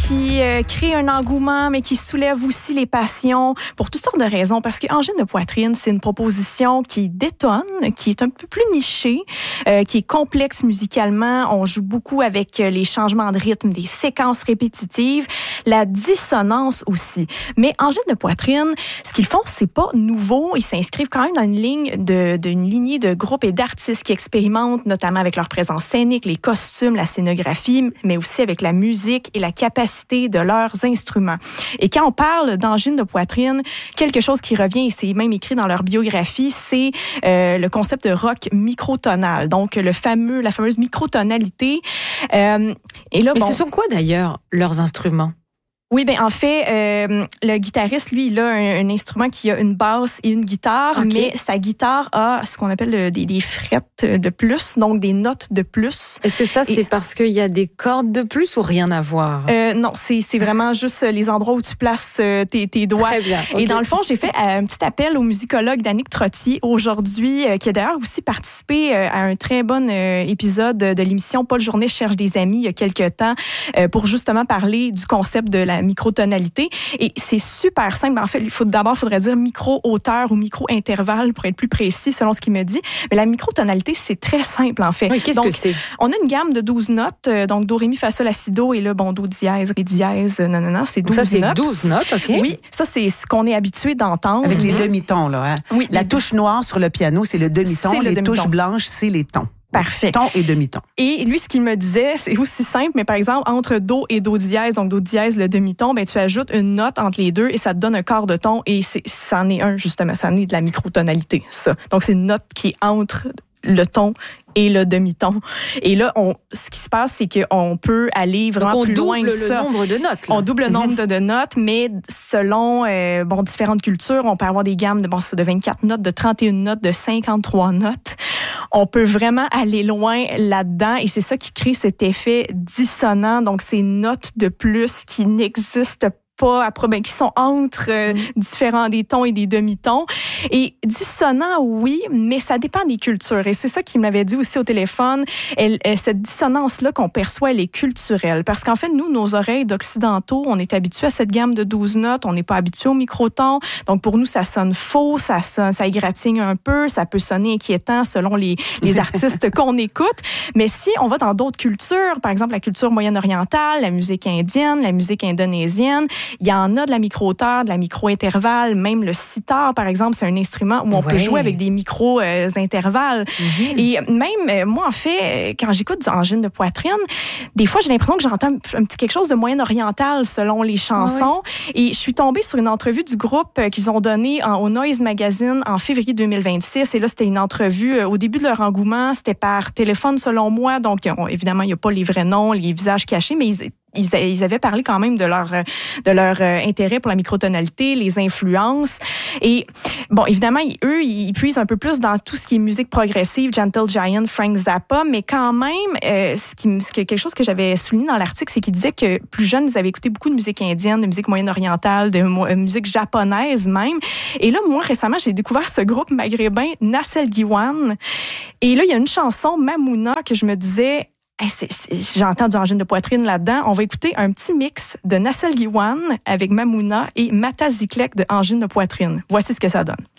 qui crée un engouement, mais qui soulève aussi les passions pour toutes sortes de raisons. Parce que angine de poitrine, c'est une proposition qui détonne, qui est un peu plus nichée, qui est complexe musicalement. On joue beaucoup avec les changements de rythme, des séquences répétitives, la dissonance aussi. Mais angine de poitrine, ce qu'ils font, c'est pas nouveau. Ils s'inscrivent quand même dans une lignée de groupes et d'artistes qui expérimentent, notamment avec leur présence scénique, les costumes, la scénographie, mais aussi avec la musique et la capacité de leurs instruments. Et quand on parle d'angine de poitrine, quelque chose qui revient, et c'est même écrit dans leur biographie, c'est le concept de rock microtonal. Donc, la fameuse microtonalité. Et là, mais ce sont quoi d'ailleurs leurs instruments? Oui, ben en fait, le guitariste, lui, il a un instrument qui a une basse et une guitare, okay. Mais sa guitare a ce qu'on appelle des frettes de plus, donc des notes de plus. Est-ce que ça, c'est parce qu'il y a des cordes de plus ou rien à voir? Non, c'est vraiment juste les endroits où tu places tes doigts. Très bien. Okay. Et dans le fond, j'ai fait un petit appel au musicologue Danick Trottier aujourd'hui, qui a d'ailleurs aussi participé à un très bon épisode de l'émission Paul Journet cherche des amis il y a quelques temps pour justement parler du concept de la microtonalité. Et c'est super simple. En fait, faudrait dire micro-hauteur ou micro-intervalle pour être plus précis selon ce qu'il me dit. Mais la microtonalité, c'est très simple en fait. Oui, qu'est-ce que c'est? On a une gamme de 12 notes. Donc, do, ré, mi, fa, sol, la, si, do. Et là, do dièse, ré dièse, nanana. C'est 12 notes. Ça, c'est notes. 12 notes, OK. Oui, ça, c'est ce qu'on est habitué d'entendre. Avec les demi-tons, là. Hein? Oui, la touche noire sur le piano, c'est le demi-ton. Les touches blanches, c'est les tons. Parfait. Ton et demi-ton. Et lui, ce qu'il me disait, c'est aussi simple, mais par exemple, entre do et do dièse, donc do dièse, le demi-ton, ben tu ajoutes une note entre les deux et ça te donne un quart de ton et ça en est un, justement, ça en est de la microtonalité, ça. Donc, c'est une note qui est entre le ton et le demi-ton. Et là, ce qui se passe, c'est qu'on peut aller vraiment plus loin que ça. On double le nombre de notes. Là. On double le nombre de notes, mais selon différentes cultures, on peut avoir des gammes de 24 notes, de 31 notes, de 53 notes. On peut vraiment aller loin là-dedans et c'est ça qui crée cet effet dissonant. Donc, ces notes de plus qui n'existent pas, qui sont entre des tons et des demi-tons. Et dissonant, oui, mais ça dépend des cultures. Et c'est ça qu'il m'avait dit aussi au téléphone. Cette dissonance-là qu'on perçoit, elle est culturelle. Parce qu'en fait, nous, nos oreilles d'occidentaux, on est habitués à cette gamme de 12 notes. On n'est pas habitués au microton. Donc, pour nous, ça sonne faux, ça égratigne un peu, ça peut sonner inquiétant selon les artistes qu'on écoute. Mais si on va dans d'autres cultures, par exemple la culture moyen-orientale, la musique indienne, la musique indonésienne, il y en a de la micro-hauteur, de la micro-intervalle, même le sitar, par exemple, c'est un instrument où on peut jouer avec des micro-intervalles. Et même, moi, en fait, quand j'écoute du angine de poitrine, des fois, j'ai l'impression que j'entends quelque chose de moyen-oriental selon les chansons. Et je suis tombée sur une entrevue du groupe qu'ils ont donnée au Noise Magazine en février 2026. Et là, c'était une entrevue au début de leur engouement. C'était par téléphone, selon moi. Donc, évidemment, il n'y a pas les vrais noms, les visages cachés, mais ils avaient parlé quand même de leur intérêt pour la microtonalité, les influences. Et bon, évidemment, eux, ils puisent un peu plus dans tout ce qui est musique progressive, Gentle Giant, Frank Zappa, mais quand même, quelque chose que j'avais souligné dans l'article, c'est qu'ils disaient que plus jeunes, ils avaient écouté beaucoup de musique indienne, de musique moyen-orientale, de musique japonaise même. Et là, moi, récemment, j'ai découvert ce groupe maghrébin, Nassel Diwan. Et là, il y a une chanson, Mamouna, que je me disais... j'entends du angine de poitrine là-dedans. On va écouter un petit mix de Nassel Diwan avec Mamouna et Mata Ziklek de angine de poitrine. Voici ce que ça donne.